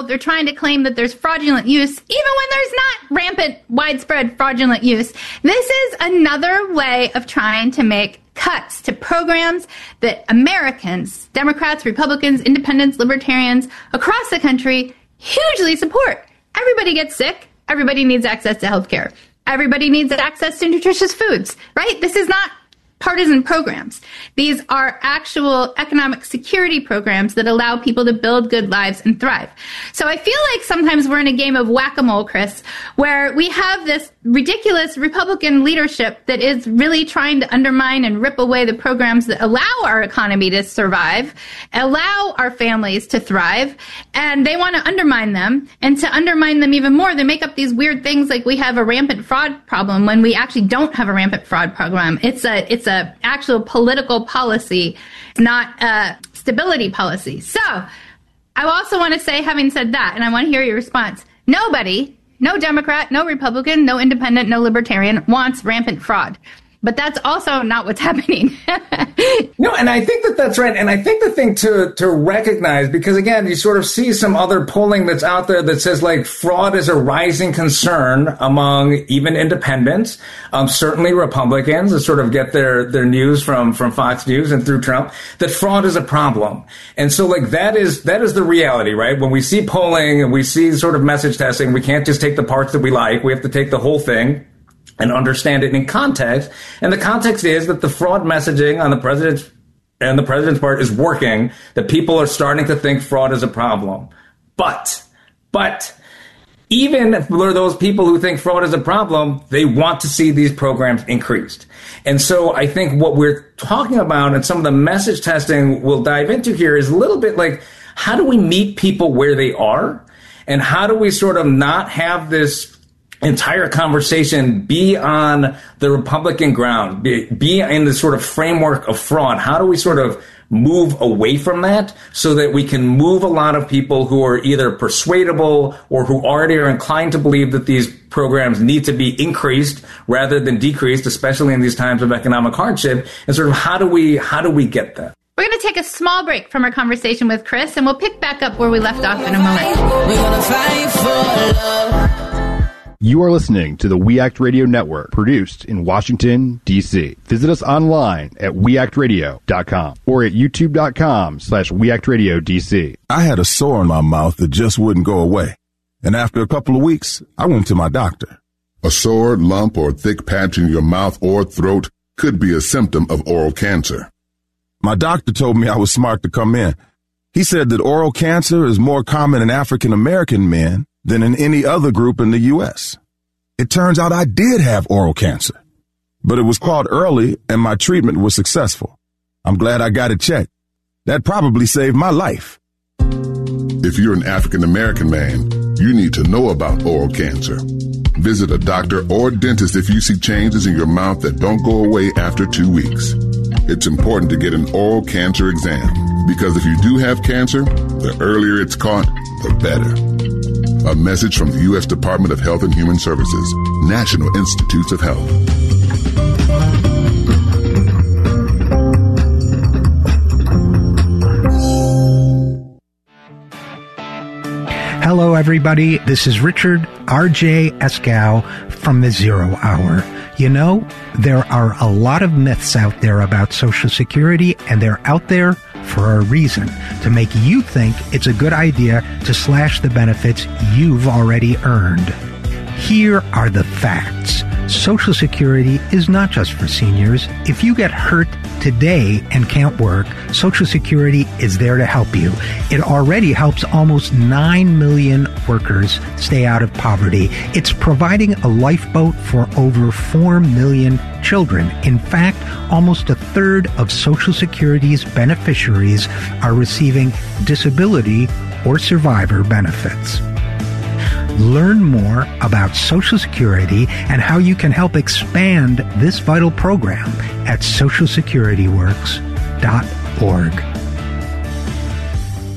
They're trying to claim that there's fraudulent use, even when there's not rampant, widespread fraudulent use. This is another way of trying to make cuts to programs that Americans, Democrats, Republicans, Independents, Libertarians across the country hugely support. Everybody gets sick. Everybody needs access to health care. Everybody needs access to nutritious foods, right? This is not partisan programs. These are actual economic security programs that allow people to build good lives and thrive. So I feel like sometimes we're in a game of whack-a-mole, Chris, where we have this ridiculous Republican leadership that is really trying to undermine and rip away the programs that allow our economy to survive, allow our families to thrive, and they want to undermine them. And to undermine them even more, they make up these weird things like we have a rampant fraud problem when we actually don't have a rampant fraud program. It's a actual political policy, not a stability policy. So I also want to say, having said that, and I want to hear your response, nobody, no Democrat, no Republican, no Independent, no Libertarian wants rampant fraud. But that's also not what's happening. No, and I think that that's right. And I think the thing to recognize, because again, you sort of see some other polling that's out there that says like fraud is a rising concern among even independents, certainly Republicans that sort of get their news from Fox News and through Trump, that fraud is a problem. And so like that is the reality, right? When we see polling and we see sort of message testing, we can't just take the parts that we like. We have to take the whole thing and understand it in context. And the context is that the fraud messaging on the president's part is working, that people are starting to think fraud is a problem. But even for those people who think fraud is a problem, they want to see these programs increased. And so I think what we're talking about and some of the message testing we'll dive into here is a little bit like, how do we meet people where they are? And how do we sort of not have this entire conversation be on the Republican ground, be in the sort of framework of fraud? How do we sort of move away from that so that we can move a lot of people who are either persuadable or who already are inclined to believe that these programs need to be increased rather than decreased, especially in these times of economic hardship? And sort of how do we get that? We're going to take a small break from our conversation with Chris, and we'll pick back up where we left off in a moment. We're gonna fight for love. You are listening to the We Act Radio Network, produced in Washington, D.C. Visit us online at weactradio.com or at youtube.com/weactradiodc. I had a sore in my mouth that just wouldn't go away. And after a couple of weeks, I went to my doctor. A sore, lump, or thick patch in your mouth or throat could be a symptom of oral cancer. My doctor told me I was smart to come in. He said that oral cancer is more common in African American men than in any other group in the U.S. It turns out I did have oral cancer, but it was caught early and my treatment was successful. I'm glad I got it checked. That probably saved my life. If you're an African American man, you need to know about oral cancer. Visit a doctor or dentist if you see changes in your mouth that don't go away after 2 weeks. It's important to get an oral cancer exam, because if you do have cancer, the earlier it's caught, the better. A message from the U.S. Department of Health and Human Services, National Institutes of Health. Hello, everybody. This is Richard R.J. Escow from the Zero Hour. You know, there are a lot of myths out there about Social Security, and they're out there for a reason, to make you think it's a good idea to slash the benefits you've already earned. Here are the facts. Social Security is not just for seniors. If you get hurt today and can't work, Social Security is there to help you. It already helps almost 9 million workers stay out of poverty. It's providing a lifeboat for over 4 million children. In fact, almost a third of Social Security's beneficiaries are receiving disability or survivor benefits. Learn more about Social Security and how you can help expand this vital program at socialsecurityworks.org.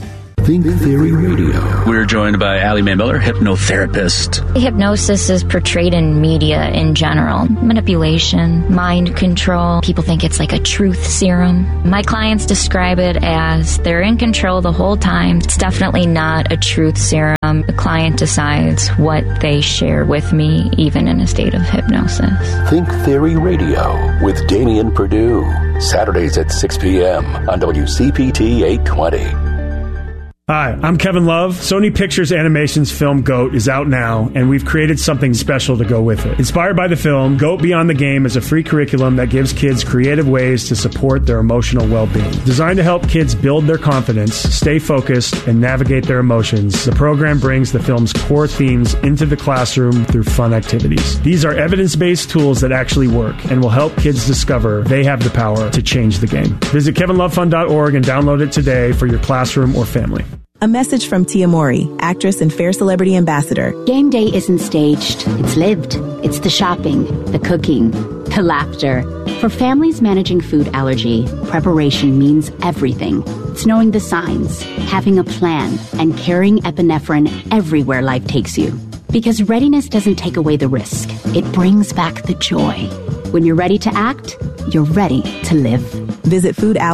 Think Theory Radio. We're joined by Allie Mae Miller, hypnotherapist. Hypnosis is portrayed in media in general. Manipulation, mind control. People think it's like a truth serum. My clients describe it as they're in control the whole time. It's definitely not a truth serum. The client decides what they share with me, even in a state of hypnosis. Think Theory Radio with Damian Perdue. Saturdays at 6 p.m. on WCPT 820. Hi, I'm Kevin Love. Sony Pictures Animation's film GOAT is out now, and we've created something special to go with it. Inspired by the film, GOAT Beyond the Game is a free curriculum that gives kids creative ways to support their emotional well-being. Designed to help kids build their confidence, stay focused, and navigate their emotions, the program brings the film's core themes into the classroom through fun activities. These are evidence-based tools that actually work and will help kids discover they have the power to change the game. Visit kevinlovefund.org and download it today for your classroom or family. A message from Tia Mowry, actress and Fair Celebrity Ambassador. Game day isn't staged. It's lived. It's the shopping, the cooking, the laughter. For families managing food allergy, preparation means everything. It's knowing the signs, having a plan, and carrying epinephrine everywhere life takes you. Because readiness doesn't take away the risk. It brings back the joy. When you're ready to act, you're ready to live. Visit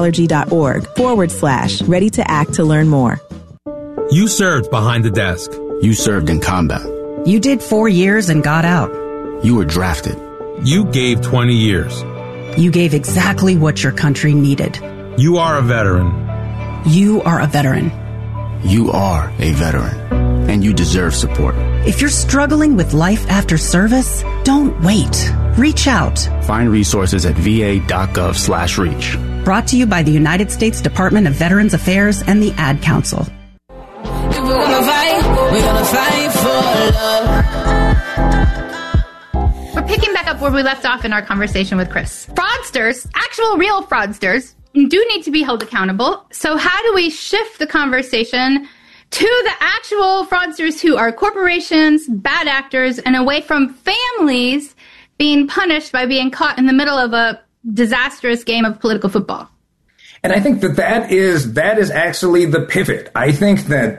foodallergy.org/ready to act to learn more. You served behind the desk. You served in combat. You did 4 years and got out. You were drafted. You gave 20 years. You gave exactly what your country needed. You are a veteran. You are a veteran. You are a veteran. And you deserve support. If you're struggling with life after service, don't wait. Reach out. Find resources at va.gov/reach. Brought to you by the United States Department of Veterans Affairs and the Ad Council. We're gonna fight for love. We're picking back up where we left off in our conversation with Chris. Fraudsters, actual real fraudsters, do need to be held accountable. So how do we shift the conversation to the actual fraudsters who are corporations, bad actors, and away from families being punished by being caught in the middle of a disastrous game of political football? And I think that is actually the pivot. I think that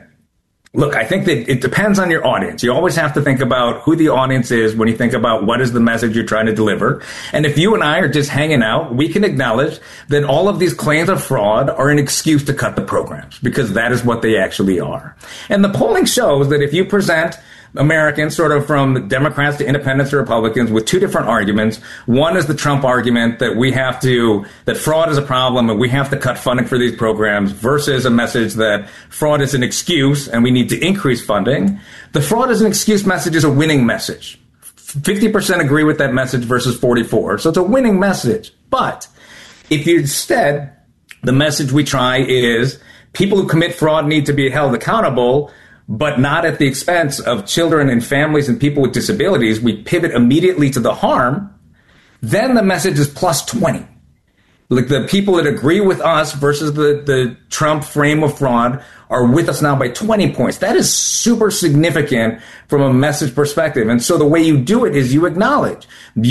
it depends on your audience. You always have to think about who the audience is when you think about what is the message you're trying to deliver. And if you and I are just hanging out, we can acknowledge that all of these claims of fraud are an excuse to cut the programs, because that is what they actually are. And the polling shows that if you present Americans, sort of from Democrats to independents to Republicans, with two different arguments. One is the Trump argument that that fraud is a problem and we have to cut funding for these programs, versus a message that fraud is an excuse and we need to increase funding. The fraud is an excuse message is a winning message. 50% agree with that message versus 44%. So it's a winning message. But if you instead, the message we try is people who commit fraud need to be held accountable, but not at the expense of children and families and people with disabilities, we pivot immediately to the harm, then the message is plus 20. Like the people that agree with us versus the Trump frame of fraud are with us now by 20 points. That is super significant from a message perspective. And so the way you do it is you acknowledge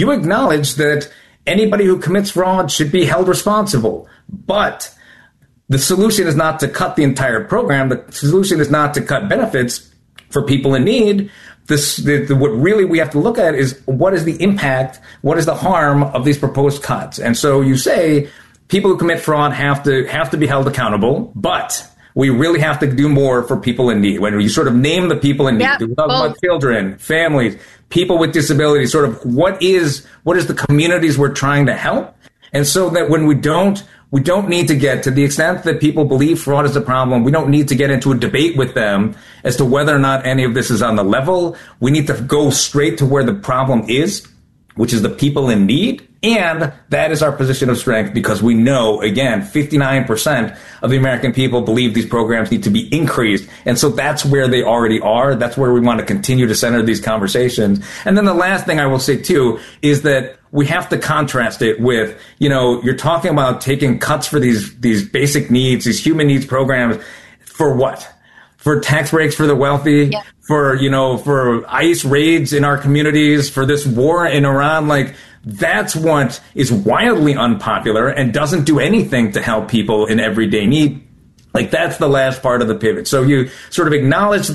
that anybody who commits fraud should be held responsible. But the solution is not to cut the entire program. The solution is not to cut benefits for people in need. What really we have to look at is what is the impact, what is the harm of these proposed cuts. And so you say people who commit fraud have to be held accountable, but we really have to do more for people in need. When you sort of name the people in need, we talk about children, families, people with disabilities, sort of what is the communities we're trying to help. And so that when we don't need to get to the extent that people believe fraud is a problem. We don't need to get into a debate with them as to whether or not any of this is on the level. We need to go straight to where the problem is, which is the people in need. And that is our position of strength, because we know, again, 59% of the American people believe these programs need to be increased. And so that's where they already are. That's where we want to continue to center these conversations. And then the last thing I will say, too, is that we have to contrast it with, you're talking about taking cuts for these basic needs, these human needs programs. For what? For tax breaks for the wealthy? Yeah. For ICE raids in our communities? For this war in Iran? That's what is wildly unpopular and doesn't do anything to help people in everyday need. Like that's the last part of the pivot. So you sort of acknowledge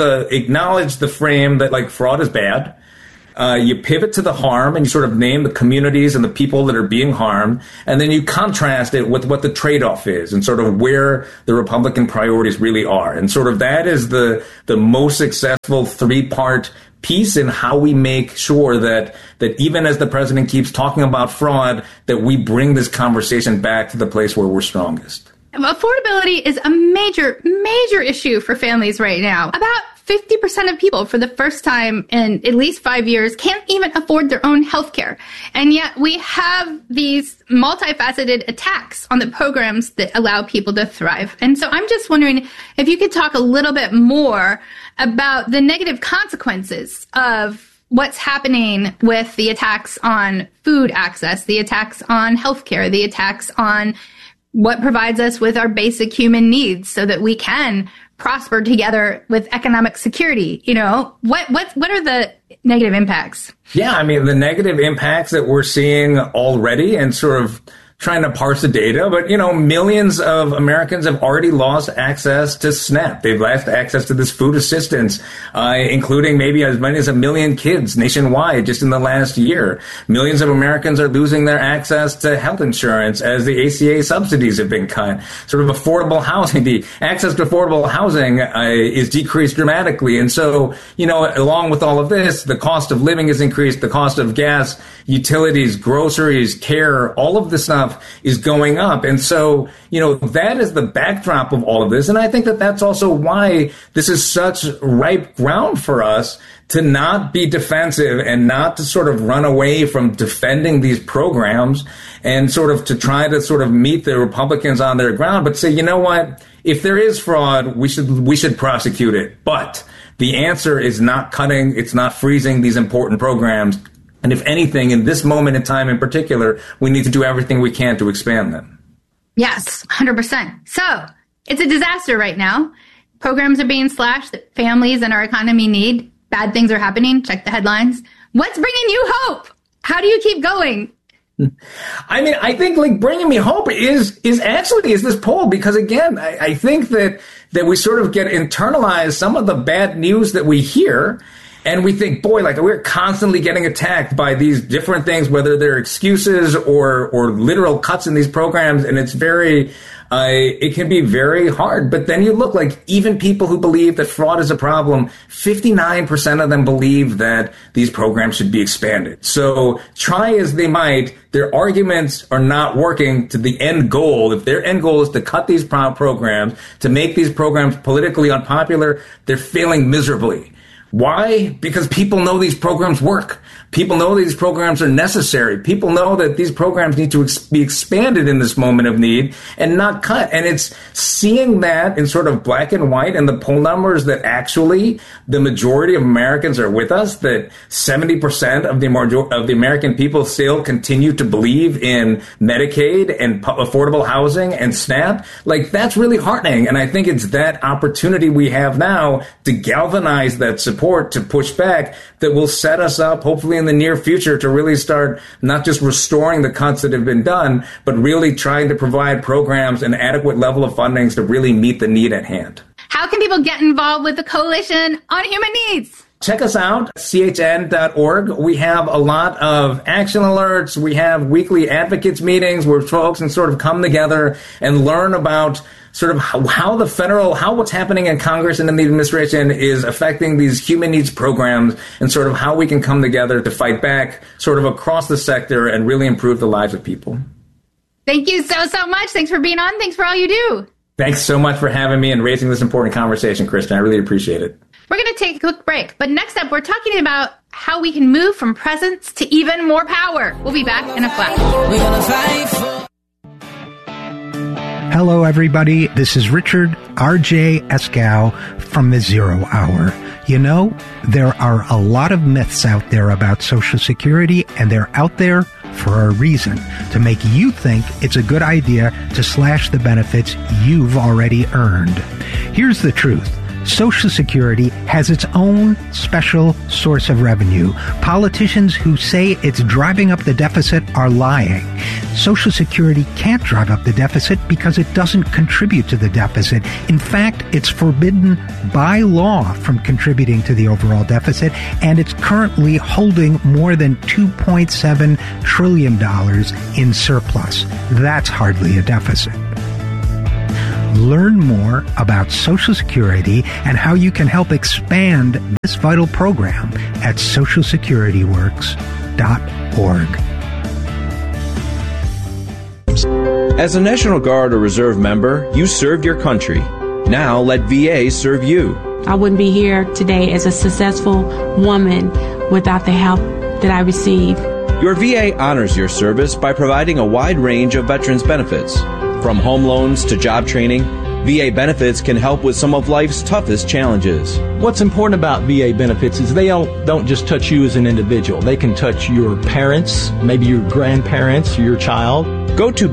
the frame that like fraud is bad. You pivot to the harm and you sort of name the communities and the people that are being harmed. And then you contrast it with what the trade-off is and sort of where the Republican priorities really are. And sort of that is the most successful 3-part piece in how we make sure that even as the president keeps talking about fraud, that we bring this conversation back to the place where we're strongest. Affordability is a major, major issue for families right now. About 50% of people for the first time in at least 5 years can't even afford their own health care. And yet we have these multifaceted attacks on the programs that allow people to thrive. And so I'm just wondering if you could talk a little bit more about the negative consequences of what's happening with the attacks on food access, the attacks on healthcare, the attacks on what provides us with our basic human needs so that we can prosper together with economic security. You know, what are the negative impacts? Yeah, I mean, the negative impacts that we're seeing already and sort of trying to parse the data, but, you know, millions of Americans have already lost access to SNAP. They've lost access to this food assistance, including maybe as many as 1 million kids nationwide just in the last year. Millions of Americans are losing their access to health insurance as the ACA subsidies have been cut. Sort of affordable housing, the access to affordable housing is decreased dramatically. And so, you know, along with all of this, the cost of living has increased, the cost of gas, utilities, groceries, care, all of this stuff is going up. And so, you know, that is the backdrop of all of this. And I think that that's also why this is such ripe ground for us to not be defensive and not to sort of run away from defending these programs and sort of to try to sort of meet the Republicans on their ground, but say, you know what, if there is fraud, we should prosecute it. But the answer is not cutting, it's not freezing these important programs. And if anything, in this moment in time in particular, we need to do everything we can to expand them. Yes, 100%. So it's a disaster right now. Programs are being slashed that families and our economy need. Bad things are happening. Check the headlines. What's bringing you hope? How do you keep going? I mean, I think like bringing me hope is this poll, because again, I think that we sort of get internalized some of the bad news that we hear. And we think, boy, like we're constantly getting attacked by these different things, whether they're excuses or literal cuts in these programs. And it's it can be very hard. But then you look like even people who believe that fraud is a problem, 59% of them believe that these programs should be expanded. So try as they might, their arguments are not working to the end goal. If their end goal is to cut these programs, to make these programs politically unpopular, they're failing miserably. Why? Because people know these programs work. People know these programs are necessary. People know that these programs need to be expanded in this moment of need and not cut. And it's seeing that in sort of black and white and the poll numbers that actually the majority of Americans are with us, that 70% of the American people still continue to believe in Medicaid and affordable housing and SNAP. Like, that's really heartening. And I think it's that opportunity we have now to galvanize that support, to push back, that will set us up, hopefully in the near future, to really start not just restoring the cuts that have been done, but really trying to provide programs an adequate level of funding to really meet the need at hand. How can people get involved with the Coalition on Human Needs? Check us out, chn.org. We have a lot of action alerts. We have weekly advocates meetings where folks can sort of come together and learn about sort of how what's happening in Congress and in the administration is affecting these human needs programs, and sort of how we can come together to fight back sort of across the sector and really improve the lives of people. Thank you so much. Thanks for being on. Thanks for all you do. Thanks so much for having me and raising this important conversation, Kristen. I really appreciate it. We're going to take a quick break, but next up, we're talking about how we can move from presence to even more power. We'll be back in a flash. We're gonna fight for... Hello, everybody. This is Richard R.J. Eskow from the Zero Hour. You know, there are a lot of myths out there about Social Security, and they're out there for a reason, to make you think it's a good idea to slash the benefits you've already earned. Here's the truth. Social Security has its own special source of revenue. Politicians who say it's driving up the deficit are lying. Social Security can't drive up the deficit because it doesn't contribute to the deficit. In fact, it's forbidden by law from contributing to the overall deficit, and it's currently holding more than $2.7 trillion in surplus. That's hardly a deficit. Learn more about Social Security and how you can help expand this vital program at socialsecurityworks.org. As a National Guard or Reserve member, you served your country. Now let VA serve you. I wouldn't be here today as a successful woman without the help that I received. Your VA honors your service by providing a wide range of veterans benefits. From home loans to job training, VA benefits can help with some of life's toughest challenges. What's important about VA benefits is they don't just touch you as an individual. They can touch your parents, maybe your grandparents, your child. Go to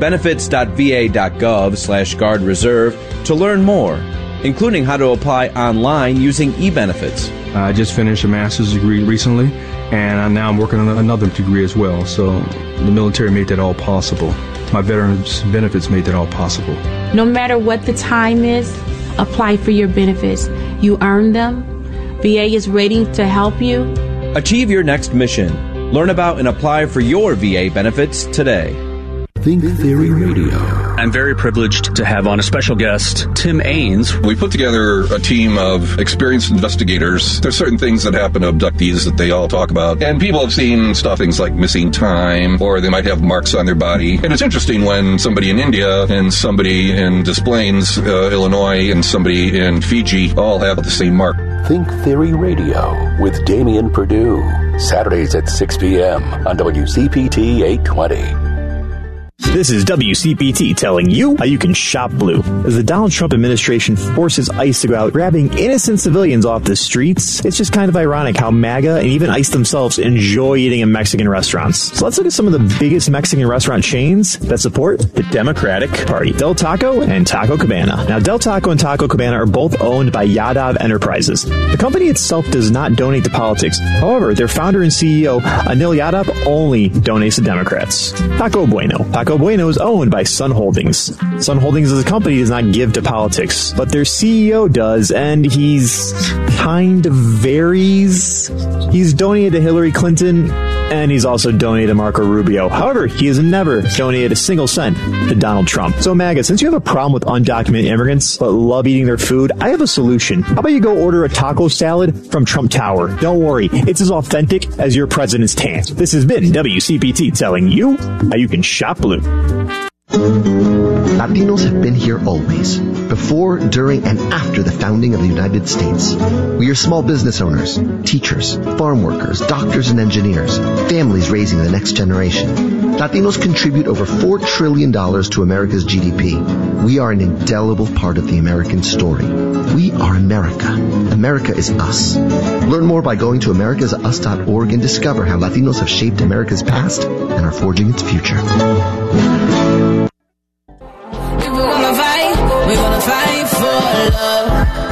benefits.va.gov/Guard Reserve to learn more, including how to apply online using eBenefits. I just finished a master's degree recently, and now I'm working on another degree as well. So the military made that all possible. My veterans benefits made that all possible. No matter what the time is, apply for your benefits. You earn them. VA is ready to help you. Achieve your next mission. Learn about and apply for your VA benefits today. Think Theory Radio. I'm very privileged to have on a special guest, Tim Ains. We put together a team of experienced investigators. There's certain things that happen to abductees that they all talk about. And people have seen stuff, things like missing time, or they might have marks on their body. And it's interesting when somebody in India and somebody in Des Plaines, Illinois, and somebody in Fiji all have the same mark. Think Theory Radio with Damian Perdue. Saturdays at 6 p.m. on WCPT 820. This is WCPT telling you how you can shop blue. As the Donald Trump administration forces ICE to go out grabbing innocent civilians off the streets, it's just kind of ironic how MAGA and even ICE themselves enjoy eating in Mexican restaurants. So let's look at some of the biggest Mexican restaurant chains that support the Democratic Party. Del Taco and Taco Cabana. Now, Del Taco and Taco Cabana are both owned by Yadav Enterprises. The company itself does not donate to politics. However, their founder and CEO, Anil Yadav, only donates to Democrats. Taco Bueno. Taco Bueno is owned by Sun Holdings. Sun Holdings as a company does not give to politics, but their CEO does, and he's kind of varies. He's donated to Hillary Clinton, and he's also donated to Marco Rubio. However, he has never donated a single cent to Donald Trump. So MAGA, since you have a problem with undocumented immigrants but love eating their food, I have a solution. How about you go order a taco salad from Trump Tower? Don't worry, it's as authentic as your president's tan. This has been WCPT telling you how you can shop blue. Latinos have been here always, before, during, and after the founding of the United States. We are small business owners, teachers, farm workers, doctors and engineers, families raising the next generation. Latinos contribute over $4 trillion to America's GDP. We are an indelible part of the American story. We are America. America is us. Learn more by going to americasus.org and discover how Latinos have shaped America's past and are forging its future. We're gonna fight for love.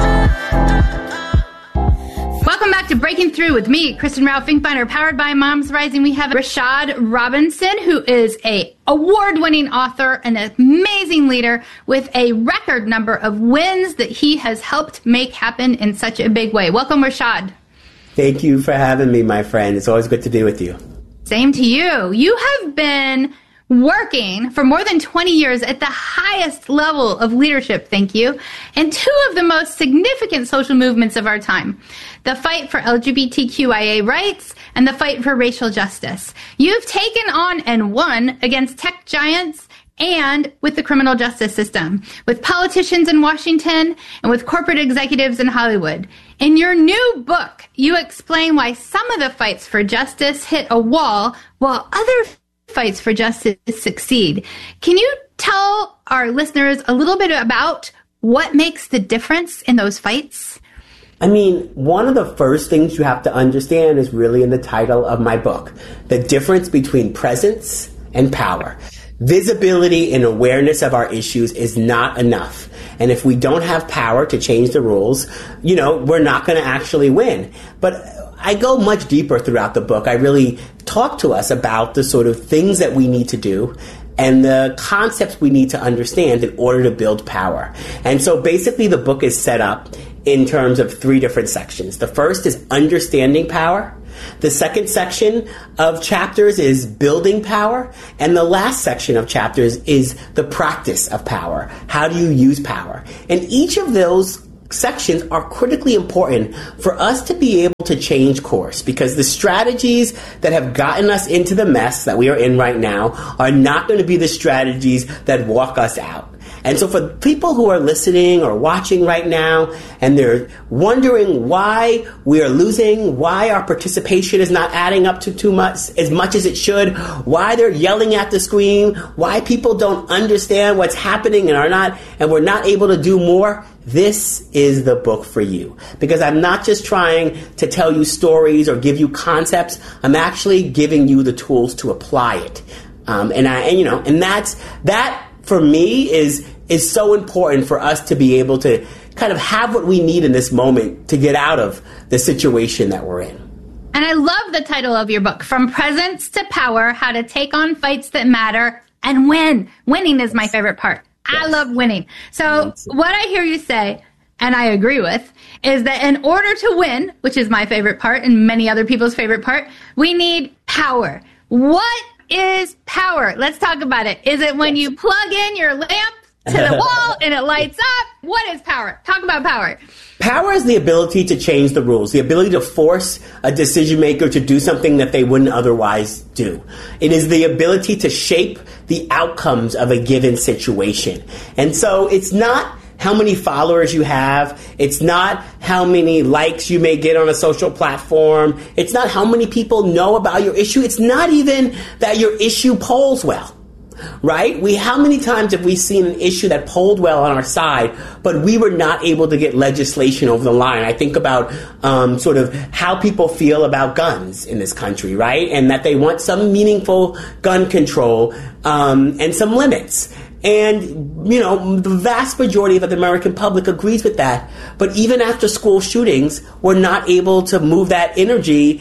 Welcome back to Breaking Through with me, Kristen Rao Finkbeiner, powered by Moms Rising. We have Rashad Robinson, who is a award-winning author and an amazing leader with a record number of wins that he has helped make happen in such a big way. Welcome, Rashad. Thank you for having me, my friend. It's always good to be with you. Same to you. You have been working for more than 20 years at the highest level of leadership, thank you, and two of the most significant social movements of our time, the fight for LGBTQIA rights and the fight for racial justice. You've taken on and won against tech giants and with the criminal justice system, with politicians in Washington and with corporate executives in Hollywood. In your new book, you explain why some of the fights for justice hit a wall while other fights for justice succeed. Can you tell our listeners a little bit about what makes the difference in those fights? I mean, one of the first things you have to understand is really in the title of my book, the difference between presence and power. visibility and awareness of our issues is not enough. And if we don't have power to change the rules, we're not going to actually win. But I go much deeper throughout the book. I really talk to us about the sort of things that we need to do and the concepts we need to understand in order to build power. And so basically the book is set up in terms of 3 different sections. The first is understanding power. The second section of chapters is building power. And the last section of chapters is the practice of power. How do you use power? And each of those sections are critically important for us to be able to change course, because the strategies that have gotten us into the mess that we are in right now are not going to be the strategies that walk us out. And so for people who are listening or watching right now and they're wondering why we are losing, why our participation is not adding up to too much, as much as it should, why they're yelling at the screen, why people don't understand what's happening and we're not able to do more, this is the book for you. Because I'm not just trying to tell you stories or give you concepts. I'm actually giving you the tools to apply it. And that for me is so important for us to be able to kind of have what we need in this moment to get out of the situation that we're in. And I love the title of your book, From Presence to Power, How to Take on Fights That Matter and Win. Winning is my favorite part. I love winning. So what I hear you say, and I agree with, is that in order to win, which is my favorite part and many other people's favorite part, we need power. What is power? Let's talk about it. Is it when you plug in your lamp to the wall and it lights up? What is power? Talk about power. Power is the ability to change the rules, the ability to force a decision maker to do something that they wouldn't otherwise do. It is the ability to shape the outcomes of a given situation. And so it's not how many followers you have. It's not how many likes you may get on a social platform. It's not how many people know about your issue. It's not even that your issue polls well. Right? How many times have we seen an issue that polled well on our side, but we were not able to get legislation over the line? I think about sort of how people feel about guns in this country, right? And that they want some meaningful gun control and some limits. And, the vast majority of the American public agrees with that. But even after school shootings, we're not able to move that energy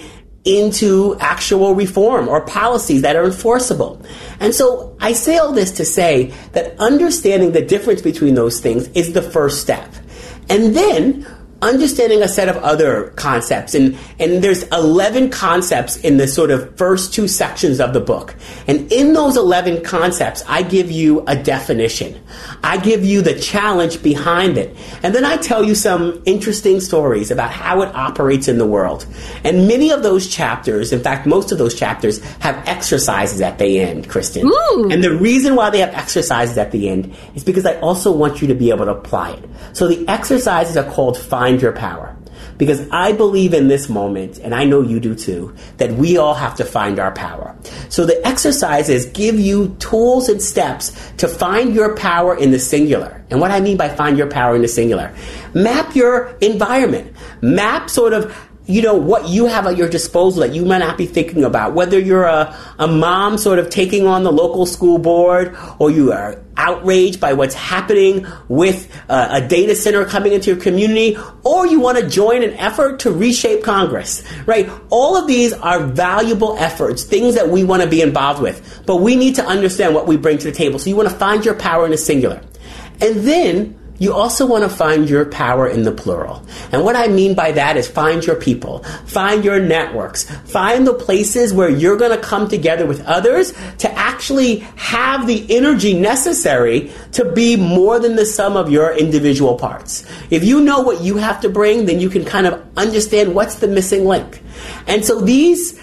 into actual reform or policies that are enforceable. And so I say all this to say that understanding the difference between those things is the first step. And then understanding a set of other concepts. And there's 11 concepts in the sort of first 2 sections of the book. And in those 11 concepts, I give you a definition. I give you the challenge behind it. And then I tell you some interesting stories about how it operates in the world. And many of those chapters, in fact, most of those chapters have exercises at the end, Kristen. Ooh. And the reason why they have exercises at the end is because I also want you to be able to apply it. So the exercises are called Find Your Power. Because I believe in this moment, and I know you do too, that we all have to find our power. So the exercises give you tools and steps to find your power in the singular. And what I mean by find your power in the singular, map your environment. Map sort of what you have at your disposal that you might not be thinking about, whether you're a mom sort of taking on the local school board, or you are outraged by what's happening with a data center coming into your community, or you want to join an effort to reshape Congress, right? All of these are valuable efforts, things that we want to be involved with, but we need to understand what we bring to the table. So you want to find your power in the singular. And then you also want to find your power in the plural. And what I mean by that is find your people, find your networks, find the places where you're going to come together with others to actually have the energy necessary to be more than the sum of your individual parts. If you know what you have to bring, then you can kind of understand what's the missing link. And so these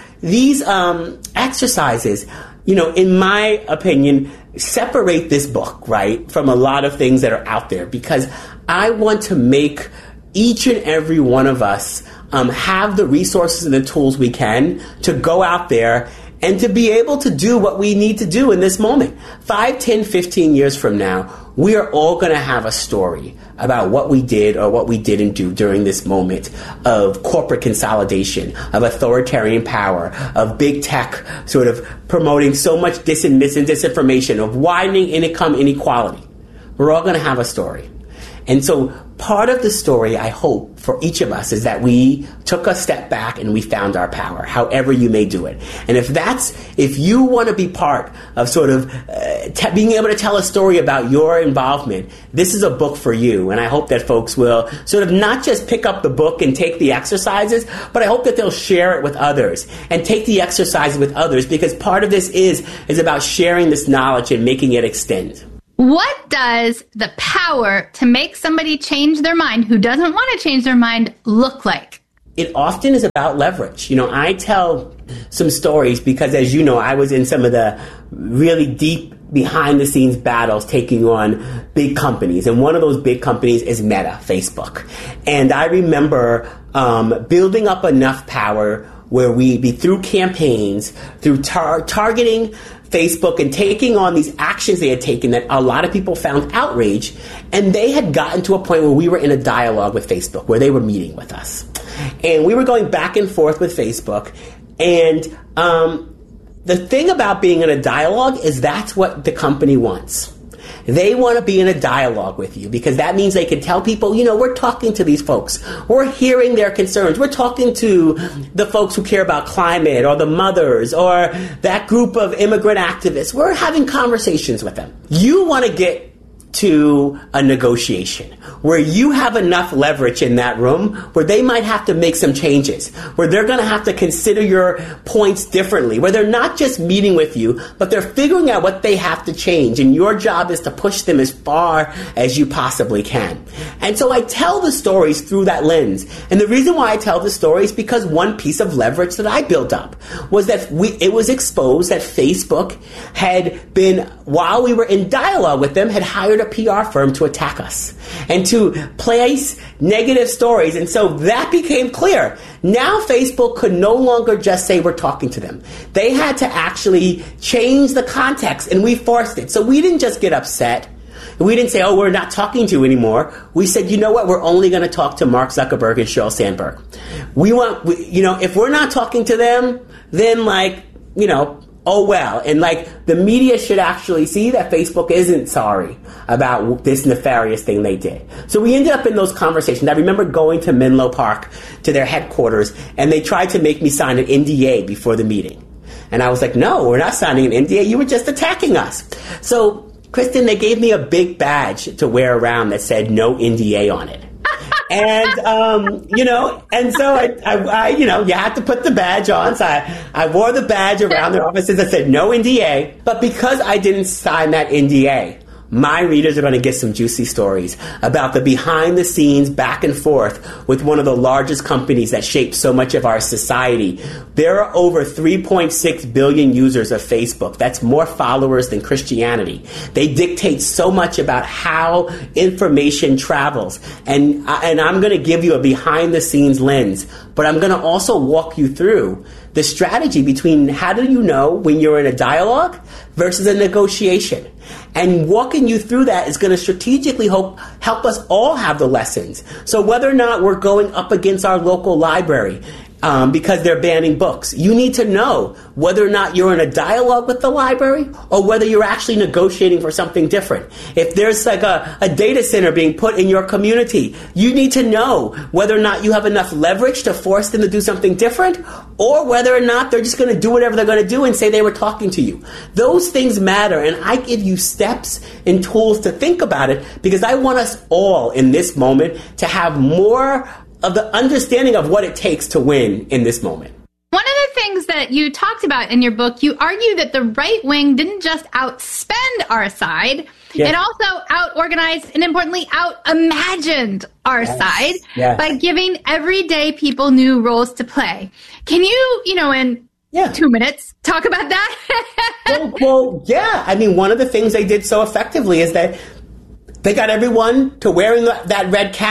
exercises, in my opinion, separate this book, right, from a lot of things that are out there, because I want to make each and every one of us have the resources and the tools we can to go out there and to be able to do what we need to do in this moment. 5, 10, 15 years from now, we are all going to have a story about what we did or what we didn't do during this moment of corporate consolidation, of authoritarian power, of big tech sort of promoting so much disinformation, of widening income inequality. We're all going to have a story. And so part of the story, I hope, for each of us is that we took a step back and we found our power, however you may do it. And if you want to be part of sort of being able to tell a story about your involvement, this is a book for you. And I hope that folks will sort of not just pick up the book and take the exercises, but I hope that they'll share it with others and take the exercises with others, because part of this is about sharing this knowledge and making it extend. What does the power to make somebody change their mind who doesn't want to change their mind look like? It often is about leverage. You know, I tell some stories because, as you know, I was in some of the really deep behind-the-scenes battles taking on big companies. And one of those big companies is Meta, Facebook. And I remember building up enough power where we be through campaigns, through targeting Facebook and taking on these actions they had taken that a lot of people found outrage, and they had gotten to a point where we were in a dialogue with Facebook, where they were meeting with us. And we were going back and forth with Facebook, and the thing about being in a dialogue is that's what the company wants. They want to be in a dialogue with you because that means they can tell people, you know, we're talking to these folks. We're hearing their concerns. We're talking to the folks who care about climate or the mothers or that group of immigrant activists. We're having conversations with them. You want to get to a negotiation where you have enough leverage in that room where they might have to make some changes, where they're going to have to consider your points differently, where they're not just meeting with you, but they're figuring out what they have to change. And your job is to push them as far as you possibly can. And so I tell the stories through that lens. And the reason why I tell the stories is because one piece of leverage that I built up was that it was exposed that Facebook had been, while we were in dialogue with them, had hired a PR firm to attack us and to place negative stories. And so that became clear. Now Facebook could no longer just say we're talking to them. They had to actually change the context, and we forced it. So we didn't just get upset. We didn't say, oh, we're not talking to you anymore. We said, you know what? We're only going to talk to Mark Zuckerberg and Sheryl Sandberg. If we're not talking to them, then oh well. And the media should actually see that Facebook isn't sorry about this nefarious thing they did. So we ended up in those conversations. I remember going to Menlo Park to their headquarters, and they tried to make me sign an NDA before the meeting. And I was like, no, we're not signing an NDA. You were just attacking us. So, Kristen, they gave me a big badge to wear around that said no NDA on it. And, and so I you had to put the badge on. So I wore the badge around their offices that said no NDA. But because I didn't sign that NDA, my readers are going to get some juicy stories about the behind-the-scenes back and forth with one of the largest companies that shape so much of our society. There are over 3.6 billion users of Facebook. That's more followers than Christianity. They dictate so much about how information travels. And I'm going to give you a behind-the-scenes lens, but I'm going to also walk you through the strategy between how do you know when you're in a dialogue versus a negotiation. And walking you through that is going to strategically help us all have the lessons. So whether or not we're going up against our local library because they're banning books, you need to know whether or not you're in a dialogue with the library or whether you're actually negotiating for something different. If there's a data center being put in your community, you need to know whether or not you have enough leverage to force them to do something different, or whether or not they're just going to do whatever they're going to do and say they were talking to you. Those things matter, and I give you steps and tools to think about it because I want us all in this moment to have more of the understanding of what it takes to win in this moment. One of the things that you talked about in your book, you argue that the right wing didn't just outspend our side, it also out-organized and, importantly, out-imagined our side by giving everyday people new roles to play. Can you, in 2 minutes, talk about that? well, I mean, one of the things they did so effectively is that they got everyone to wearing that red cap.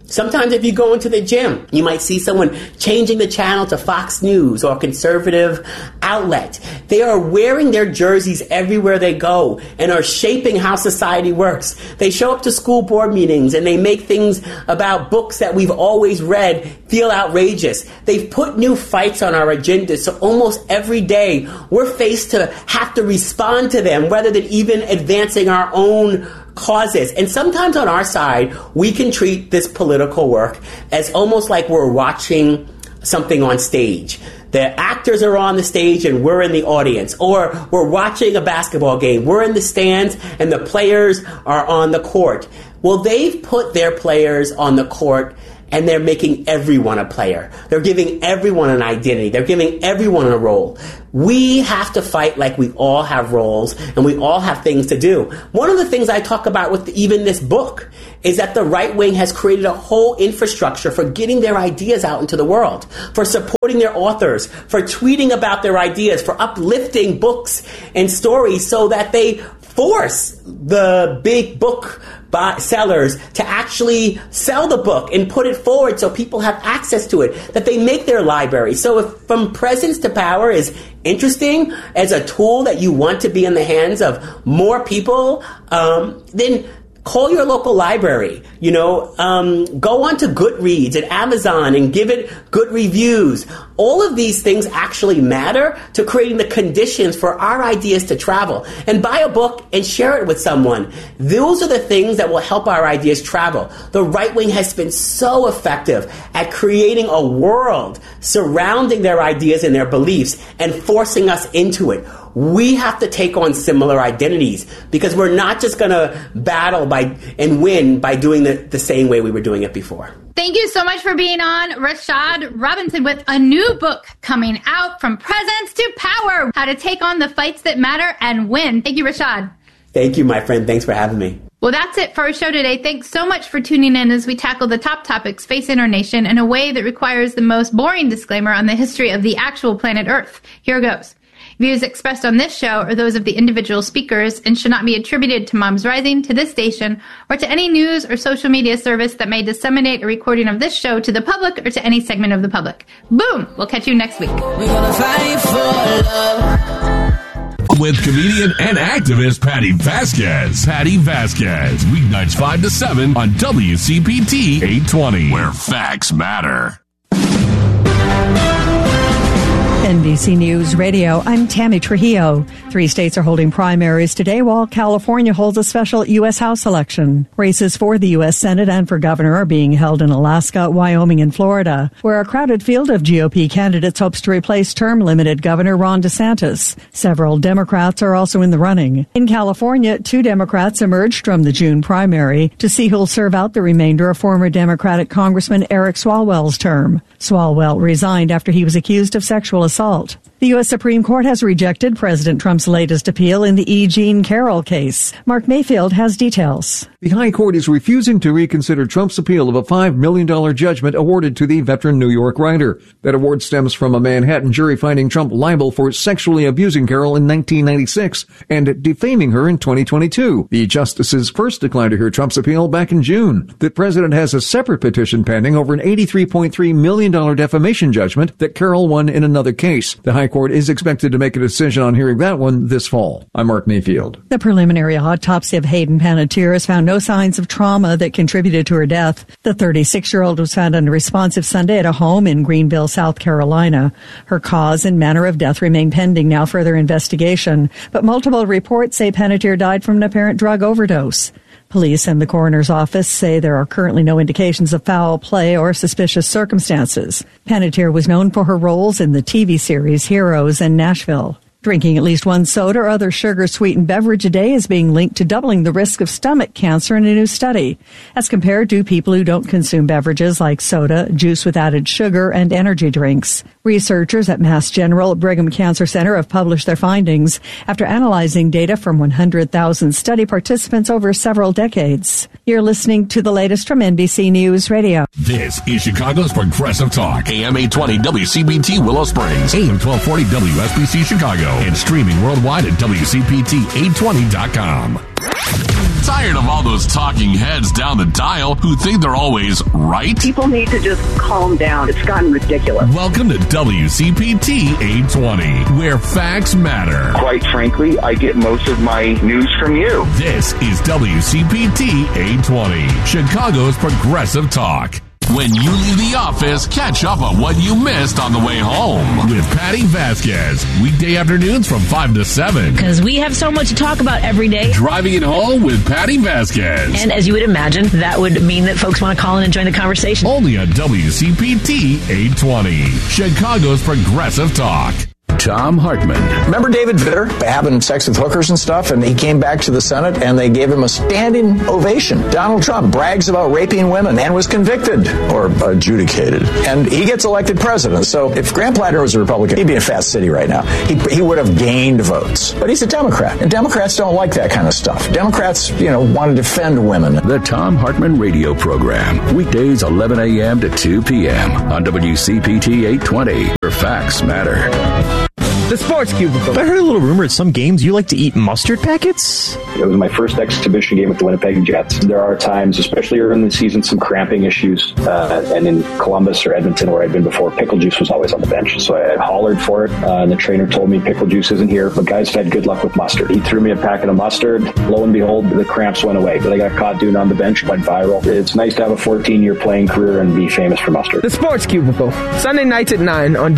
Sometimes if you go into the gym, you might see someone changing the channel to Fox News or a conservative outlet. They are wearing their jerseys everywhere they go and are shaping how society works. They show up to school board meetings and they make things about books that we've always read feel outrageous. They've put new fights on our agenda, so almost every day we're faced to have to respond to them rather than even advancing our own causes. And sometimes on our side, we can treat this political work as almost like we're watching something on stage. The actors are on the stage and we're in the audience. Or we're watching a basketball game. We're in the stands and the players are on the court. Well, they've put their players on the court and they're making everyone a player. They're giving everyone an identity. They're giving everyone a role. We have to fight like we all have roles and we all have things to do. One of the things I talk about with even this book is that the right wing has created a whole infrastructure for getting their ideas out into the world, for supporting their authors, for tweeting about their ideas, for uplifting books and stories so that they force the big book sellers to actually sell the book and put it forward so people have access to it, that they make their library. So if From Presence to Power is interesting as a tool that you want to be in the hands of more people, then call your local library, go on to Goodreads and Amazon and give it good reviews. All of these things actually matter to creating the conditions for our ideas to travel. And buy a book and share it with someone. Those are the things that will help our ideas travel. The right wing has been so effective at creating a world surrounding their ideas and their beliefs and forcing us into it. We have to take on similar identities because we're not just going to battle and win by doing the same way we were doing it before. Thank you so much for being on, Rashad Robinson, with a new book coming out, From Presence to Power, How to Take on the Fights That Matter and Win. Thank you, Rashad. Thank you, my friend. Thanks for having me. Well, that's it for our show today. Thanks so much for tuning in as we tackle the top topics facing our nation in a way that requires the most boring disclaimer on the history of the actual planet Earth. Here goes. Views expressed on this show are those of the individual speakers and should not be attributed to Moms Rising, to this station, or to any news or social media service that may disseminate a recording of this show to the public or to any segment of the public. Boom! We'll catch you next week. We're gonna fight for love. With comedian and activist Patty Vasquez. Patty Vasquez, weeknights 5 to 7 on WCPT 820, where facts matter. NBC News Radio, I'm Tammy Trujillo. 3 states are holding primaries today while California holds a special U.S. House election. Races for the U.S. Senate and for governor are being held in Alaska, Wyoming, and Florida, where a crowded field of GOP candidates hopes to replace term-limited Governor Ron DeSantis. Several Democrats are also in the running. In California, 2 Democrats emerged from the June primary to see who'll serve out the remainder of former Democratic Congressman Eric Swalwell's term. Swalwell resigned after he was accused of sexual assault. The U.S. Supreme Court has rejected President Trump's latest appeal in the E. Jean Carroll case. Mark Mayfield has details. The High Court is refusing to reconsider Trump's appeal of a $5 million judgment awarded to the veteran New York writer. That award stems from a Manhattan jury finding Trump liable for sexually abusing Carroll in 1996 and defaming her in 2022. The justices first declined to hear Trump's appeal back in June. The president has a separate petition pending over an $83.3 million defamation judgment that Carroll won in another case. The High Court is expected to make a decision on hearing that one this fall. I'm Mark Mayfield. The preliminary autopsy of Hayden Panettiere has found no signs of trauma that contributed to her death. The 36-year-old was found unresponsive Sunday at a home in Greenville, South Carolina. Her cause and manner of death remain pending now further investigation, but multiple reports say Panettiere died from an apparent drug overdose. Police and the coroner's office say there are currently no indications of foul play or suspicious circumstances. Panettiere was known for her roles in the TV series Heroes and Nashville. Drinking at least 1 soda or other sugar-sweetened beverage a day is being linked to doubling the risk of stomach cancer in a new study, as compared to people who don't consume beverages like soda, juice with added sugar, and energy drinks. Researchers at Mass General Brigham Cancer Center have published their findings after analyzing data from 100,000 study participants over several decades. You're listening to the latest from NBC News Radio. This is Chicago's Progressive Talk. AM 820 WCBT Willow Springs, AM 1240 WSBC Chicago, and streaming worldwide at WCPT820.com. Tired of all those talking heads down the dial who think they're always right? People need to just calm down. It's gotten ridiculous. Welcome to WCPT 820, where facts matter. Quite frankly, I get most of my news from you. This is WCPT 820, Chicago's progressive talk. When you leave the office, catch up on what you missed on the way home with Patty Vasquez. Weekday afternoons from 5 to 7. Because we have so much to talk about every day. Driving it home with Patty Vasquez. And as you would imagine, that would mean that folks want to call in and join the conversation. Only on WCPT 820, Chicago's progressive talk. Tom Hartman. Remember David Vitter having sex with hookers and stuff, and he came back to the Senate and they gave him a standing ovation. Donald Trump brags about raping women and was convicted or adjudicated, and he gets elected president. So if Grant Platter was a Republican, he'd be in Fast City right now. He would have gained votes, but he's a Democrat, and Democrats don't like that kind of stuff. Democrats, want to defend women. The Tom Hartman radio program, weekdays 11 a.m. to 2 p.m. on WCPT 820, where facts matter. The Sports Cubicle. I heard a little rumor at some games you like to eat mustard packets? It was my first exhibition game with the Winnipeg Jets. There are times, especially early in the season, some cramping issues. And in Columbus or Edmonton, where I'd been before, pickle juice was always on the bench. So I hollered for it. And the trainer told me pickle juice isn't here, but guys have had good luck with mustard. He threw me a packet of mustard. Lo and behold, the cramps went away. But I got caught doing it on the bench, went viral. It's nice to have a 14-year playing career and be famous for mustard. The Sports Cubicle, Sunday nights at 9 on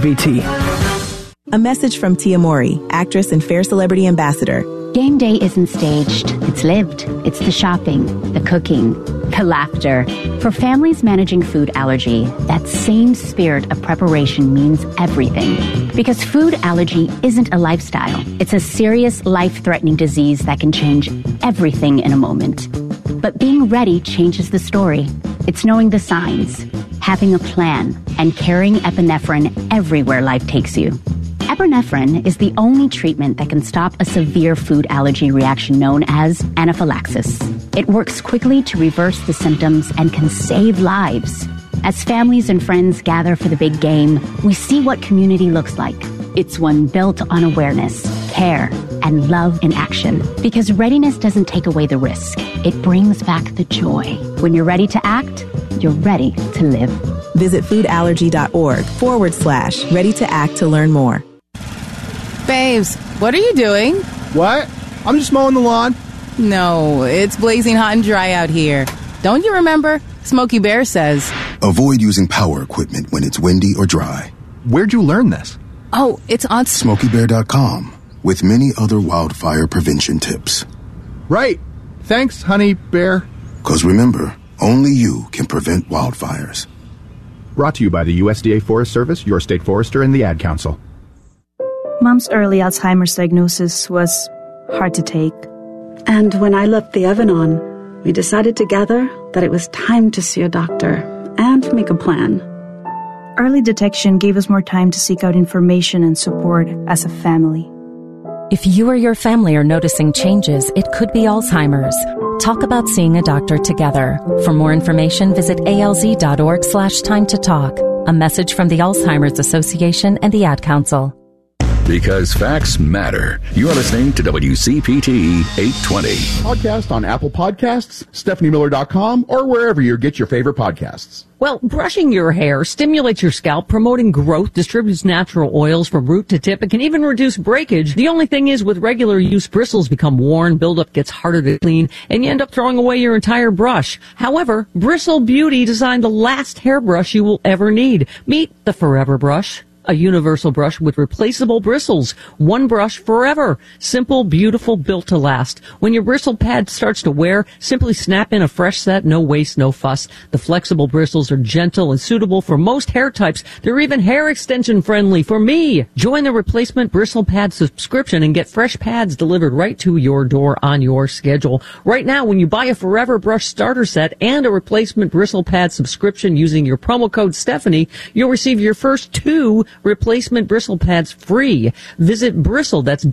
WCPT. A message from Tia Mori, actress and Fair Celebrity Ambassador. Game day isn't staged. It's lived. It's the shopping, the cooking, the laughter. For families managing food allergy, that same spirit of preparation means everything. Because food allergy isn't a lifestyle. It's a serious, life-threatening disease that can change everything in a moment. But being ready changes the story. It's knowing the signs, having a plan, and carrying epinephrine everywhere life takes you. Epinephrine is the only treatment that can stop a severe food allergy reaction known as anaphylaxis. It works quickly to reverse the symptoms and can save lives. As families and friends gather for the big game, we see what community looks like. It's one built on awareness, care, and love in action. Because readiness doesn't take away the risk. It brings back the joy. When you're ready to act, you're ready to live. Visit foodallergy.org/ready to act to learn more. Babes, what are you doing? What? I'm just mowing the lawn. No, it's blazing hot and dry out here. Don't you remember? Smokey Bear says, avoid using power equipment when it's windy or dry. Where'd you learn this? Oh, it's on SmokeyBear.com with many other wildfire prevention tips. Right. Thanks, honey bear. 'Cause remember, only you can prevent wildfires. Brought to you by the USDA Forest Service, your state forester, and the Ad Council. Mom's early Alzheimer's diagnosis was hard to take. And when I left the Evan-On, we decided together that it was time to see a doctor and make a plan. Early detection gave us more time to seek out information and support as a family. If you or your family are noticing changes, it could be Alzheimer's. Talk about seeing a doctor together. For more information, visit alz.org/time to talk. A message from the Alzheimer's Association and the Ad Council. Because facts matter. You are listening to WCPT 820. Podcast on Apple Podcasts, StephanieMiller.com, or wherever you get your favorite podcasts. Well, brushing your hair stimulates your scalp, promoting growth, distributes natural oils from root to tip. It can even reduce breakage. The only thing is, with regular use, bristles become worn, buildup gets harder to clean, and you end up throwing away your entire brush. However, Bristle Beauty designed the last hairbrush you will ever need. Meet the Forever Brush. A universal brush with replaceable bristles. One brush forever. Simple, beautiful, built to last. When your bristle pad starts to wear, simply snap in a fresh set, no waste, no fuss. The flexible bristles are gentle and suitable for most hair types. They're even hair extension friendly for me. Join the replacement bristle pad subscription and get fresh pads delivered right to your door on your schedule. Right now, when you buy a Forever Brush starter set and a replacement bristle pad subscription using your promo code Stephanie, you'll receive your first 2 replacement bristle pads free. Visit Bristle, that's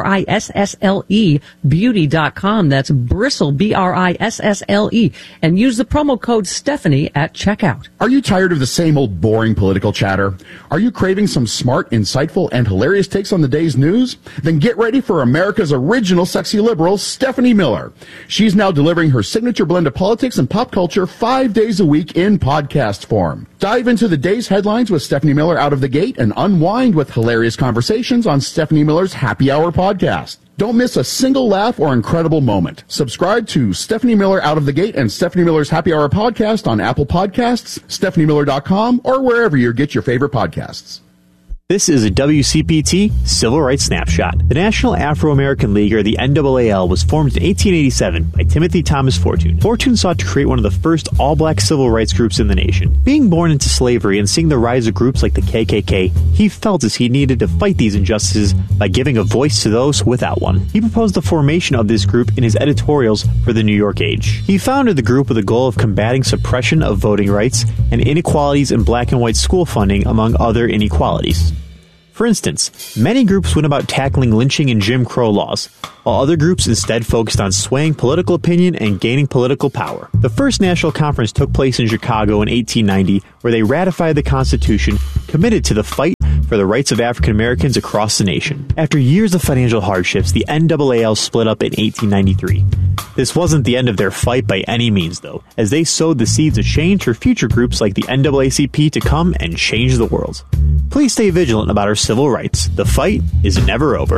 BRISSLE, beauty.com. That's Bristle, BRISSLE, and use the promo code Stephanie at checkout. Are you tired of the same old boring political chatter? Are you craving some smart, insightful, and hilarious takes on the day's news? Then get ready for America's original sexy liberal, Stephanie Miller. She's now delivering her signature blend of politics and pop culture 5 days a week in podcast form. Dive into the day's headlines with Stephanie Miller out of the gate and unwind with hilarious conversations on Stephanie Miller's Happy Hour podcast. Don't miss a single laugh or incredible moment. Subscribe to Stephanie Miller Out of the Gate and Stephanie Miller's Happy Hour podcast on Apple Podcasts, StephanieMiller.com, or wherever you get your favorite podcasts. This is a WCPT Civil Rights Snapshot. The National Afro-American League, or the NAAL, was formed in 1887 by Timothy Thomas Fortune. Fortune sought to create one of the first all-black civil rights groups in the nation. Being born into slavery and seeing the rise of groups like the KKK, he felt as he needed to fight these injustices by giving a voice to those without one. He proposed the formation of this group in his editorials for the New York Age. He founded the group with the goal of combating suppression of voting rights and inequalities in black and white school funding, among other inequalities. For instance, many groups went about tackling lynching and Jim Crow laws, while other groups instead focused on swaying political opinion and gaining political power. The first national conference took place in Chicago in 1890, where they ratified the Constitution, committed to the fight for the rights of African Americans across the nation. After years of financial hardships, the NAAL split up in 1893. This wasn't the end of their fight by any means, though, as they sowed the seeds of change for future groups like the NAACP to come and change the world. Please stay vigilant about our civil rights. The fight is never over.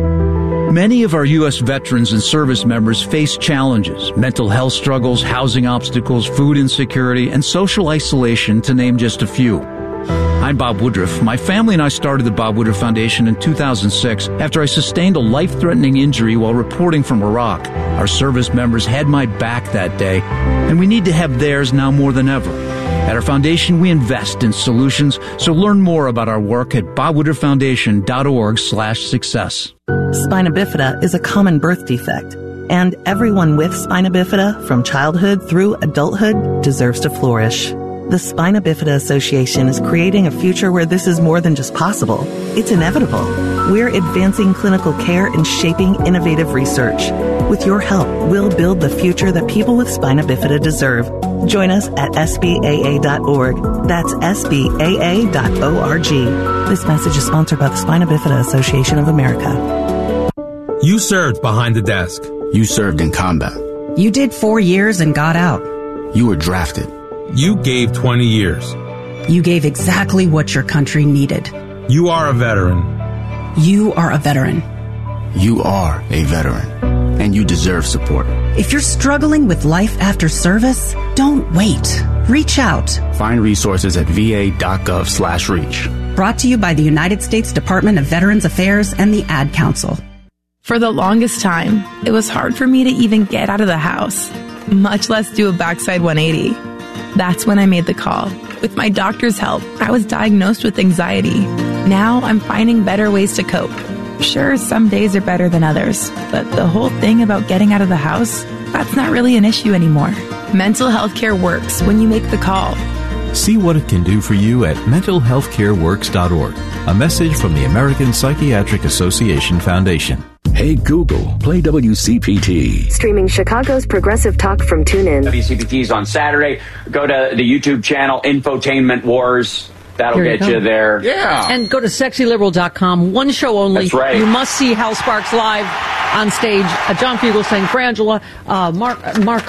Many of our U.S. veterans and service members face challenges, mental health struggles, housing obstacles, food insecurity, and social isolation, to name just a few. I'm Bob Woodruff. My family and I started the Bob Woodruff Foundation in 2006 after I sustained a life-threatening injury while reporting from Iraq. Our service members had my back that day, and we need to have theirs now more than ever. At our foundation, we invest in solutions, so learn more about our work at bobwoodrufffoundation.org/success. Spina bifida is a common birth defect, and everyone with spina bifida from childhood through adulthood deserves to flourish. The Spina Bifida Association is creating a future where this is more than just possible. It's inevitable. We're advancing clinical care and shaping innovative research. With your help, we'll build the future that people with spina bifida deserve. Join us at SBAA.org. That's SBAA.org. This message is sponsored by the Spina Bifida Association of America. You served behind the desk. You served in combat. You did 4 years and got out. You were drafted. You gave 20 years. You gave exactly what your country needed. You are a veteran. You are a veteran. You are a veteran, and you deserve support. If you're struggling with life after service, don't wait. Reach out. Find resources at va.gov/reach. Brought to you by the United States Department of Veterans Affairs and the Ad Council. For the longest time, it was hard for me to even get out of the house, much less do a backside 180. That's when I made the call. With my doctor's help, I was diagnosed with anxiety. Now I'm finding better ways to cope. Sure, some days are better than others, but the whole thing about getting out of the house, that's not really an issue anymore. Mental health care works when you make the call. See what it can do for you at mentalhealthcareworks.org. A message from the American Psychiatric Association Foundation. Hey Google, play WCPT. Streaming Chicago's progressive talk from TuneIn. WCPT's on Saturday. Go to the YouTube channel, Infotainment Wars. That'll get you there. Yeah. And go to sexyliberal.com. One show only. That's right. You must see Hal Sparks live on stage. John Fugelsang, Frangela, Mark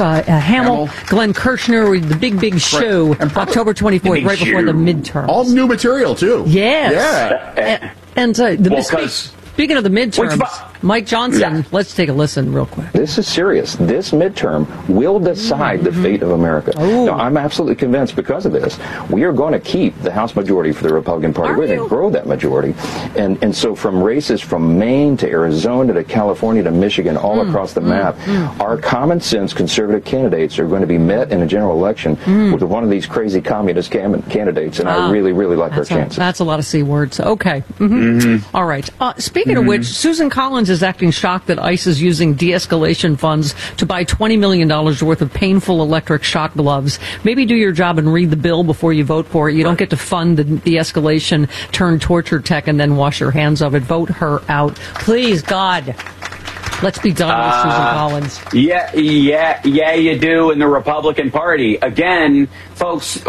Hamill, Glenn Kirshner, the big show, October 24th, right before the midterms. All new material, too. Yes. Yeah. And speaking of the midterms, Mike Johnson, let's take a listen real quick. This is serious. This midterm will decide the fate of America. Now, I'm absolutely convinced because of this, we are going to keep the House majority for the Republican Party. We're going to grow that majority. And so from races from Maine to Arizona to California to Michigan, all across the map, our common sense conservative candidates are going to be met in a general election with one of these crazy communist candidates. And I really, really like our chances. That's a lot of C words. Okay. All right. Speaking of which, Susan Collins Hines is acting shocked that ICE is using de-escalation funds to buy $20 million worth of painful electric shock gloves. Maybe do your job and read the bill before you vote for it. You don't get to fund the de-escalation turn torture tech and then wash your hands of it. Vote her out. Please, God. Let's be done with Susan Collins. Yeah, you do in the Republican Party. Again, folks,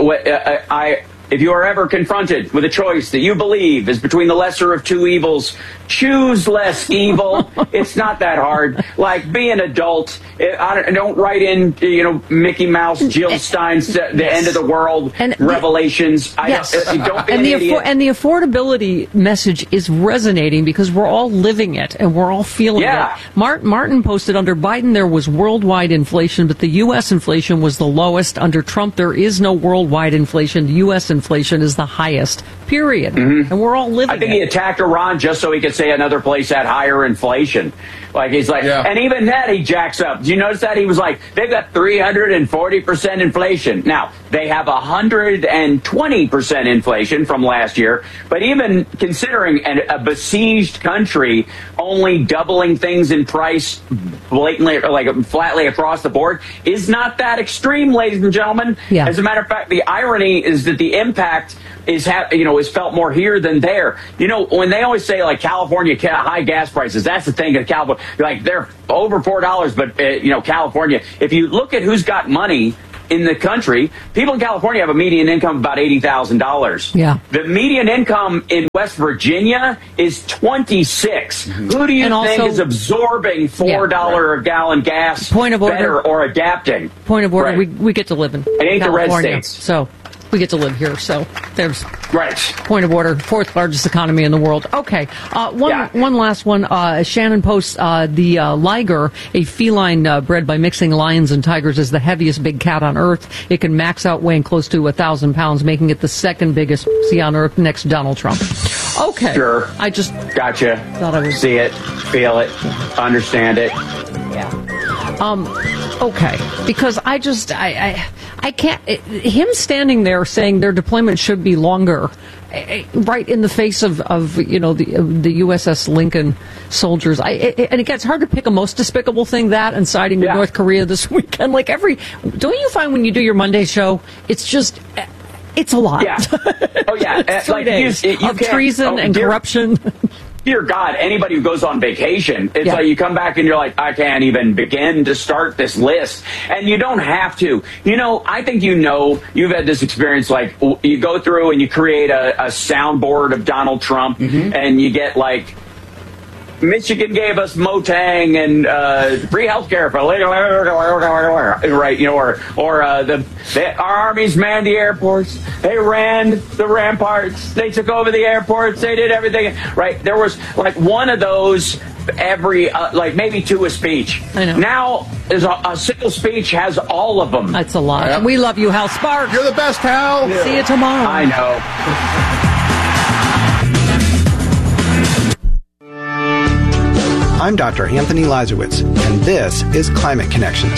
if you are ever confronted with a choice that you believe is between the lesser of two evils, choose less evil. It's not that hard. Like, be an adult. Don't write in, Mickey Mouse, Jill Stein's The End of the World, Revelations. Don't be an idiot. And the affordability message is resonating because we're all living it and we're all feeling it. Martin posted, under Biden there was worldwide inflation, but the U.S. inflation was the lowest. Under Trump there is no worldwide inflation. The U.S. inflation is the highest, period. Mm-hmm. And we're all living it. I think he attacked Iran just so he could say another place had higher inflation. Like, he's like, and even that he jacks up. Do you notice that? He was like, they've got 340% inflation. Now, they have 120% inflation from last year. But even considering a besieged country only doubling things in price blatantly, like flatly across the board, is not that extreme, ladies and gentlemen. Yeah. As a matter of fact, the irony is that the impact is felt more here than there. When they always say, like, California high gas prices, that's the thing in California. Like, they're over $4, but California, if you look at who's got money in the country, people in California have a median income of about $80,000. Yeah. The median income in West Virginia is $26. Mm-hmm. Who do you think is absorbing $4 a gallon gas better or adapting? Point of order, we get to live in it ain't California, the red states. So we get to live here, so there's right. Point of order, fourth largest economy in the world. Okay, one last one. Shannon posts the liger, a feline bred by mixing lions and tigers, is the heaviest big cat on Earth. It can max out weighing close to 1,000 pounds, making it the second biggest pussy on Earth next to Donald Trump. Okay, sure. I just gotcha. Thought I would see it, feel it, understand it. Yeah. Okay, because I can't. Him standing there saying their deployment should be longer, right in the face of the USS Lincoln soldiers. And again, it's hard to pick a most despicable thing, that and siding with North Korea this weekend. Like don't you find when you do your Monday show, it's just. It's a lot. Yeah. Oh, yeah. It's 3 days of treason and corruption. Dear God, anybody who goes on vacation, it's like you come back and you're like, I can't even begin to start this list. And you don't have to. I think you've had this experience, like you go through and you create a soundboard of Donald Trump, and you get like, Michigan gave us Motang and free health care for right, or our armies manned the airports, they ran the ramparts, they took over the airports, they did everything right. There was like one of those every maybe two a speech. I know. Now is a single speech has all of them. That's a lot. Yep. We love you, Hal Sparks. You're the best, Hal. Yeah. See you tomorrow. I know. I'm Dr. Anthony Lazarowitz, and this is Climate Connections.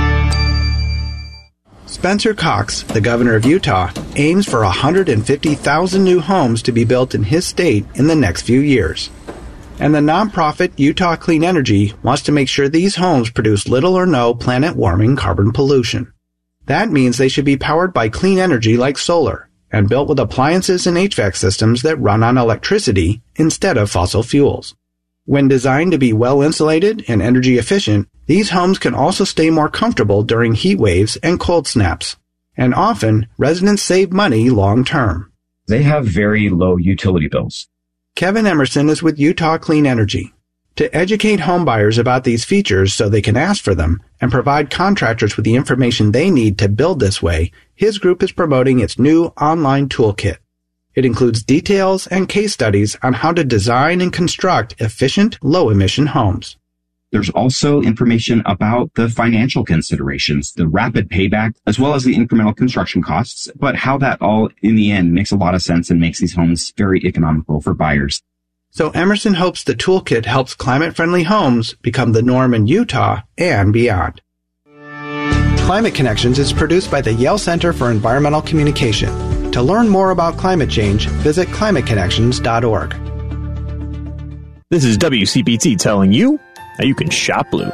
Spencer Cox, the governor of Utah, aims for 150,000 new homes to be built in his state in the next few years. And the nonprofit Utah Clean Energy wants to make sure these homes produce little or no planet-warming carbon pollution. That means they should be powered by clean energy like solar, and built with appliances and HVAC systems that run on electricity instead of fossil fuels. When designed to be well insulated and energy efficient, these homes can also stay more comfortable during heat waves and cold snaps. And often, residents save money long term. They have very low utility bills. Kevin Emerson is with Utah Clean Energy. To educate homebuyers about these features so they can ask for them and provide contractors with the information they need to build this way, his group is promoting its new online toolkit. It includes details and case studies on how to design and construct efficient, low-emission homes. There's also information about the financial considerations, the rapid payback, as well as the incremental construction costs, but how that all, in the end, makes a lot of sense and makes these homes very economical for buyers. So Emerson hopes the toolkit helps climate-friendly homes become the norm in Utah and beyond. Climate Connections is produced by the Yale Center for Environmental Communication. To learn more about climate change, visit climateconnections.org. This is WCPT telling you how you can shop blue.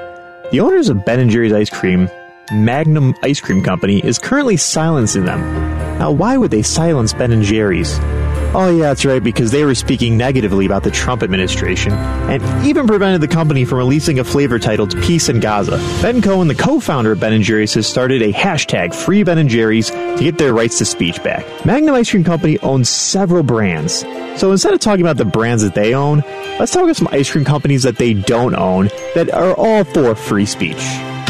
The owners of Ben & Jerry's Ice Cream, Magnum Ice Cream Company, is currently silencing them. Now, why would they silence Ben & Jerry's? Oh yeah, that's right, because they were speaking negatively about the Trump administration, and even prevented the company from releasing a flavor titled Peace in Gaza. Ben Cohen, the co-founder of Ben & Jerry's, has started a hashtag Free Ben & Jerry's to get their rights to speech back. Magnum Ice Cream Company owns several brands, so instead of talking about the brands that they own, let's talk about some ice cream companies that they don't own that are all for free speech.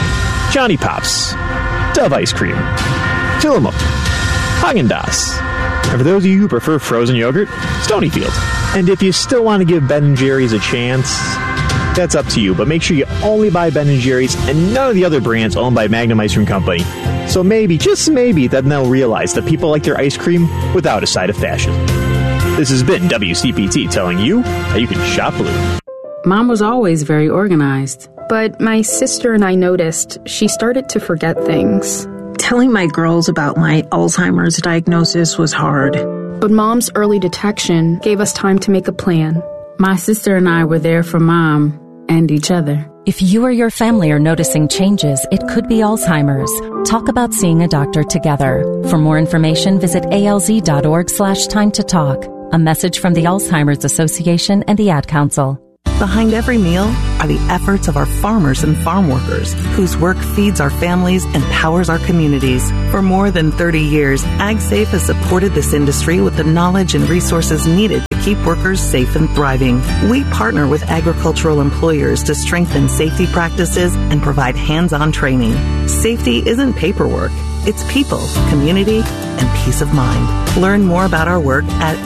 Johnny Pops, Dove Ice Cream, Tillamook, Häagen-Dazs. And for those of you who prefer frozen yogurt, Stonyfield. And if you still want to give Ben & Jerry's a chance, that's up to you. But make sure you only buy Ben & Jerry's and none of the other brands owned by Magnum Ice Cream Company. So maybe, just maybe, then they'll realize that people like their ice cream without a side of fascism. This has been WCPT telling you how you can shop blue. Mom was always very organized. But my sister and I noticed she started to forget things. Telling my girls about my Alzheimer's diagnosis was hard. But Mom's early detection gave us time to make a plan. My sister and I were there for Mom and each other. If you or your family are noticing changes, it could be Alzheimer's. Talk about seeing a doctor together. For more information, visit alz.org/time to talk. A message from the Alzheimer's Association and the Ad Council. Behind every meal are the efforts of our farmers and farm workers, whose work feeds our families and powers our communities. For more than 30 years, AgSafe has supported this industry with the knowledge and resources needed to keep workers safe and thriving. We partner with agricultural employers to strengthen safety practices and provide hands-on training. Safety isn't paperwork. It's people, community, and peace of mind. Learn more about our work at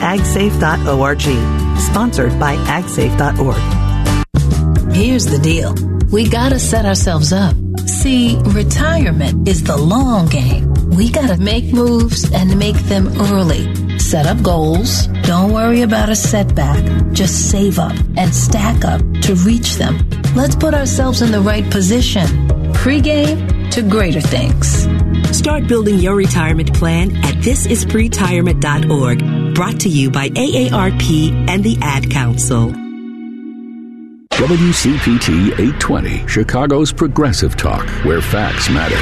agsafe.org. Sponsored by agsafe.org. Here's the deal. We gotta set ourselves up. See, retirement is the long game. We gotta make moves and make them early. Set up goals. Don't worry about a setback. Just save up and stack up to reach them. Let's put ourselves in the right position. Pre-game to greater things. Start building your retirement plan at thisispretirement.org. Brought to you by AARP and the Ad Council. WCPT 820, Chicago's Progressive Talk, where facts matter.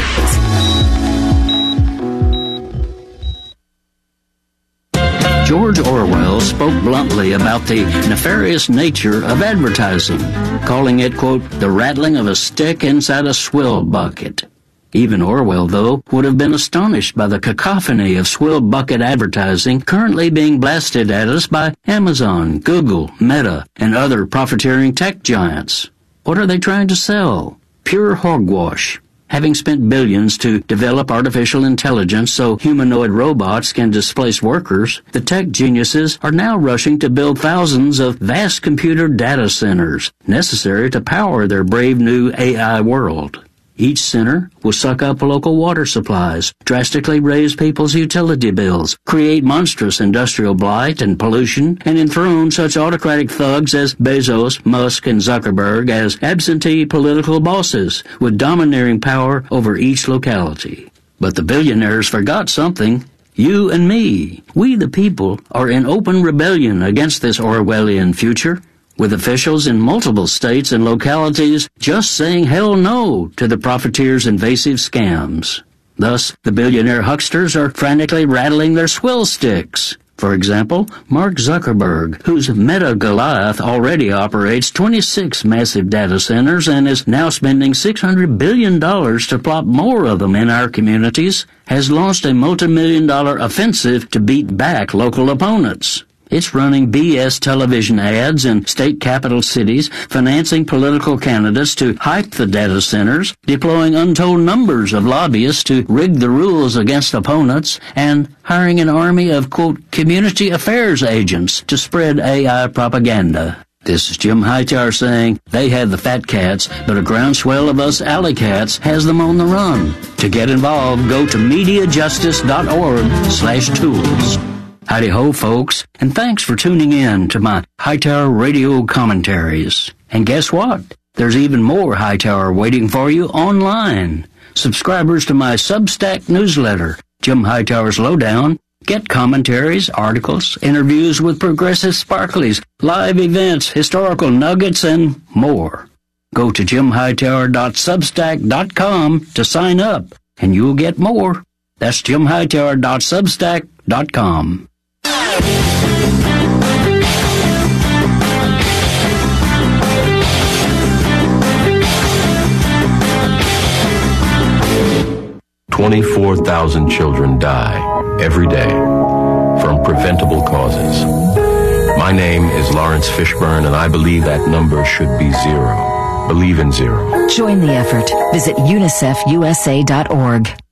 George Orwell spoke bluntly about the nefarious nature of advertising, calling it, quote, the rattling of a stick inside a swill bucket. Even Orwell, though, would have been astonished by the cacophony of swill bucket advertising currently being blasted at us by Amazon, Google, Meta, and other profiteering tech giants. What are they trying to sell? Pure hogwash. Having spent billions to develop artificial intelligence so humanoid robots can displace workers, the tech geniuses are now rushing to build thousands of vast computer data centers necessary to power their brave new AI world. Each center will suck up local water supplies, drastically raise people's utility bills, create monstrous industrial blight and pollution, and enthrone such autocratic thugs as Bezos, Musk, and Zuckerberg as absentee political bosses with domineering power over each locality. But the billionaires forgot something. You and me, we the people, are in open rebellion against this Orwellian future, with officials in multiple states and localities just saying hell no to the profiteers' invasive scams. Thus, the billionaire hucksters are frantically rattling their swill sticks. For example, Mark Zuckerberg, whose Meta Goliath already operates 26 massive data centers and is now spending $600 billion to plop more of them in our communities, has launched a multi-million-dollar offensive to beat back local opponents. It's running BS television ads in state capital cities, financing political candidates to hype the data centers, deploying untold numbers of lobbyists to rig the rules against opponents, and hiring an army of, quote, community affairs agents to spread AI propaganda. This is Jim Hightower saying they had the fat cats, but a groundswell of us alley cats has them on the run. To get involved, go to MediaJustice.org/tools. Howdy ho, folks, and thanks for tuning in to my Hightower radio commentaries. And guess what? There's even more Hightower waiting for you online. Subscribers to my Substack newsletter, Jim Hightower's Lowdown, Get commentaries, articles, interviews with progressive sparklies, live events, historical nuggets, and more. Go to jimhightower.substack.com to sign up, and you'll get more. That's jimhightower.substack.com. "24,000 children die every day from preventable causes. My name is Lawrence Fishburne, and I believe that number should be zero. Believe in zero." Join the effort. Visit unicefusa.org.